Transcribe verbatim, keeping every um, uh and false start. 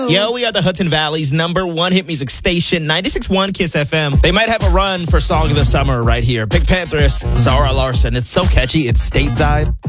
Yo, we are the Hudson Valley's number one hit music station, ninety-six point one Kiss F M. They might have a run for Song of the Summer right here. Pink Panthers, Zara Larson. It's so catchy. It's stateside.